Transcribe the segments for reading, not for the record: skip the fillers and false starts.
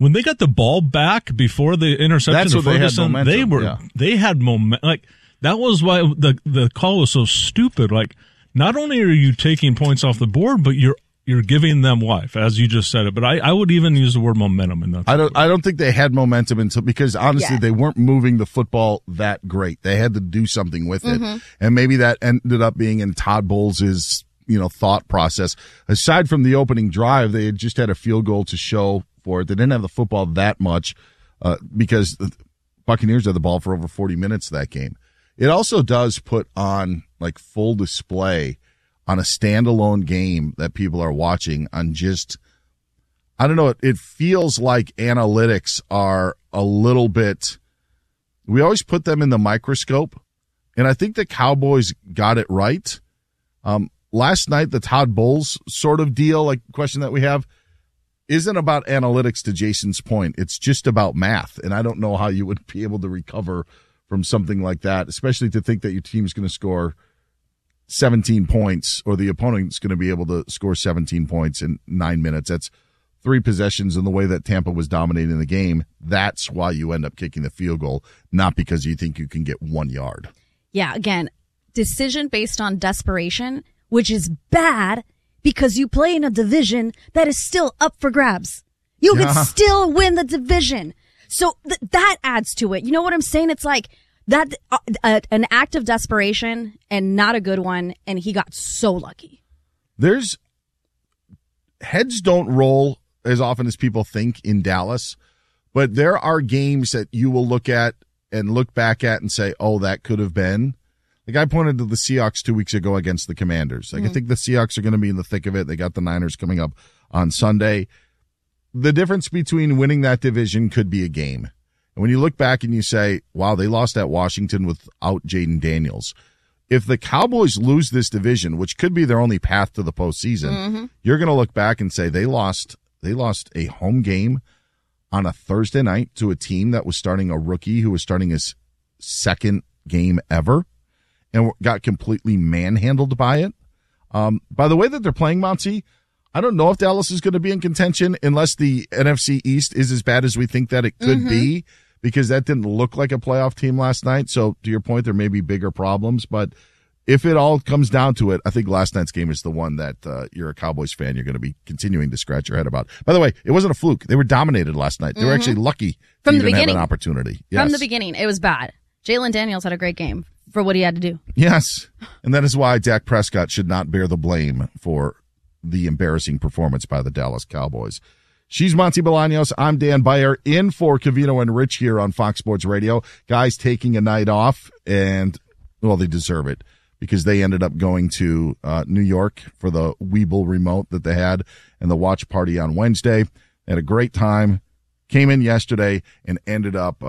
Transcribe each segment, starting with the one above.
when they got the ball back before the interception, that's what Ferguson, they had momentum. Like that was why the call was so stupid. Like, not only are you taking points off the board, but you're giving them life, as you just said it. But I would even use the word momentum in that. I don't think they had momentum because honestly they weren't moving the football that great. They had to do something with it, and maybe that ended up being in Todd Bowles' thought process. Aside from the opening drive, they had just had a field goal to show for it. They didn't have the football that much because the Buccaneers had the ball for over 40 minutes that game. It also does put on like full display on a standalone game that people are watching on just, I don't know, it feels like analytics are a little bit, we always put them in the microscope, and I think the Cowboys got it right. Last night, the Todd Bowles sort of deal, like question that we have, isn't about analytics, to Jason's point. It's just about math, and I don't know how you would be able to recover from something like that, especially to think that your team's going to score 17 points or the opponent's going to be able to score 17 points in 9 minutes. That's 3 possessions in the way that Tampa was dominating the game. That's why you end up kicking the field goal, not because you think you can get 1 yard. Yeah, again, decision based on desperation, which is bad because you play in a division that is still up for grabs. You can still win the division. So that adds to it. You know what I'm saying? It's like that an act of desperation and not a good one, and he got so lucky. There's heads don't roll as often as people think in Dallas, but there are games that you will look at and look back at and say, oh, that could have been. Like I pointed to the Seahawks 2 weeks ago against the Commanders. Like I think the Seahawks are going to be in the thick of it. They got the Niners coming up on Sunday. The difference between winning that division could be a game. And when you look back and you say, wow, they lost at Washington without Jaden Daniels. If the Cowboys lose this division, which could be their only path to the postseason, you're going to look back and say they lost a home game on a Thursday night to a team that was starting a rookie who was starting his second game ever and got completely manhandled by it. By the way that they're playing, Monty, I don't know if Dallas is going to be in contention unless the NFC East is as bad as we think that it could be, because that didn't look like a playoff team last night. So to your point, there may be bigger problems, but if it all comes down to it, I think last night's game is the one that you're a Cowboys fan, you're going to be continuing to scratch your head about. By the way, it wasn't a fluke. They were dominated last night. They were actually lucky from to the even beginning. have an opportunity. Yes. From the beginning, it was bad. Jalen Daniels had a great game for what he had to do. Yes, and that is why Dak Prescott should not bear the blame for the embarrassing performance by the Dallas Cowboys. She's Monty Bolaños. I'm Dan Beyer, in for Covino and Rich here on Fox Sports Radio. Guys taking a night off, and, well, they deserve it because they ended up going to New York for the Weeble remote that they had and the watch party on Wednesday. They had a great time, came in yesterday, and ended up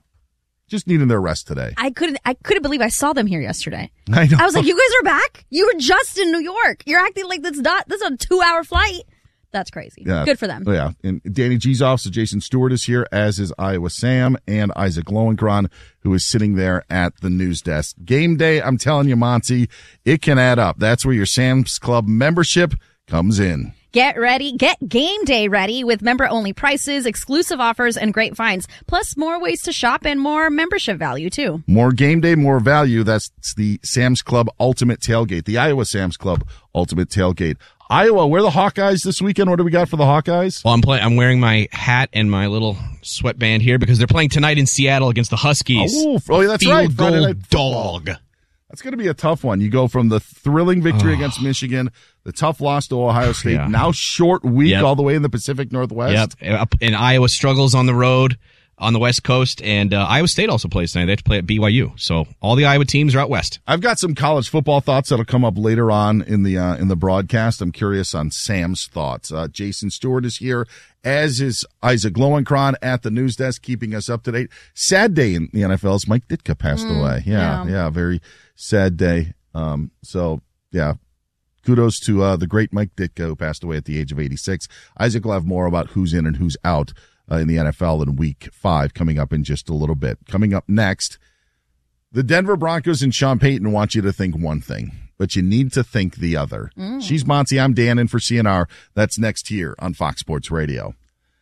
just needing their rest today. I couldn't believe I saw them here yesterday. I know. I was like, you guys are back? You were just in New York. You're acting like this is a 2-hour flight. That's crazy. Yeah. Good for them. Yeah. And Danny G's off, so Jason Stewart is here, as is Iowa Sam and Isaac Lowenkron, who is sitting there at the news desk. Game day, I'm telling you, Monty, it can add up. That's where your Sam's Club membership comes in. Get ready. Get game day ready with member-only prices, exclusive offers, and great finds. Plus, more ways to shop and more membership value, too. More game day, more value. That's the Sam's Club Ultimate Tailgate, the Iowa Sam's Club Ultimate Tailgate. Iowa, where are the Hawkeyes this weekend? What do we got for the Hawkeyes? Well, I'm wearing my hat and my little sweatband here because they're playing tonight in Seattle against the Huskies. Oh, that's Field right. goal Friday Night dog. That's going to be a tough one. You go from the thrilling victory against Michigan, the tough loss to Ohio State, now short week all the way in the Pacific Northwest. Yep. And Iowa struggles on the road on the West Coast, and Iowa State also plays tonight. They have to play at BYU. So all the Iowa teams are out west. I've got some college football thoughts that'll come up later on in the broadcast. I'm curious on Sam's thoughts. Jason Stewart is here, as is Isaac Lowenkron at the news desk, keeping us up to date. Sad day in the NFL as Mike Ditka passed away. Yeah, very sad day. Kudos to the great Mike Ditka, who passed away at the age of 86. Isaac will have more about who's in and who's out in the NFL in Week 5 coming up in just a little bit. Coming up next, the Denver Broncos and Sean Payton want you to think one thing, but you need to think the other. She's Monty. I'm Dan, in for CNR. That's next here on Fox Sports Radio.